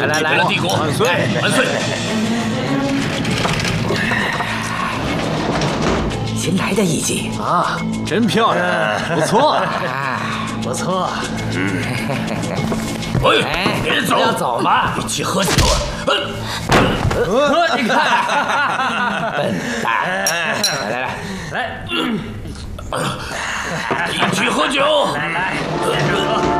来来，帝国万岁万岁！ 新来的艺妓啊，真漂亮，不错， 不错。 喂，别走， 要走吗？ 一起喝酒。 你看，笨蛋！来， 一起喝酒。 来，先喝。